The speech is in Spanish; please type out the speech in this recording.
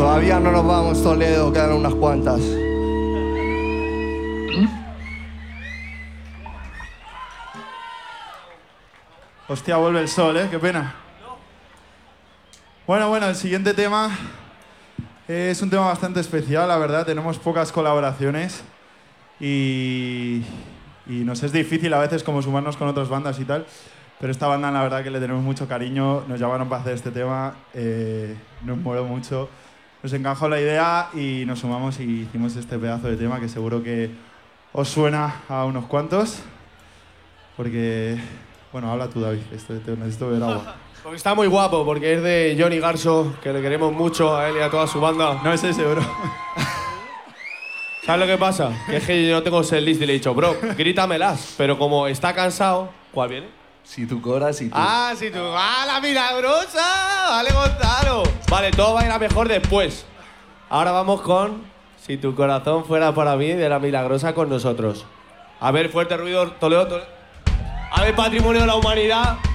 Todavía no nos vamos, Toledo, quedan unas cuantas. Hostia, vuelve el sol, qué pena. Bueno, el siguiente tema es un tema bastante especial, la verdad. Tenemos pocas colaboraciones y nos es difícil a veces como sumarnos con otras bandas y tal. Pero esta banda, la verdad, que le tenemos mucho cariño. Nos llamaron para hacer este tema, nos moló mucho. Nos encajó la idea y nos sumamos y hicimos este pedazo de tema que seguro que os suena a unos cuantos. Porque, bueno, habla tú, David, necesito beber agua. Porque está muy guapo, porque es de Johnny Garso, que le queremos mucho a él y a toda su banda. No es ese, bro. ¿Sabes lo que pasa? Que es que yo no tengo setlist y le he dicho, bro, grítamelas. Pero como está cansado, ¿cuál viene? Si tu cora, si tú. Ah, si tú. ¡Ah, la milagrosa! Vale, Gonzalo. Vale, todo va a ir a mejor después. Ahora vamos con Si tu corazón fuera para mí, de la milagrosa con nosotros. A ver, fuerte ruido, Toledo. A ver, patrimonio de la humanidad.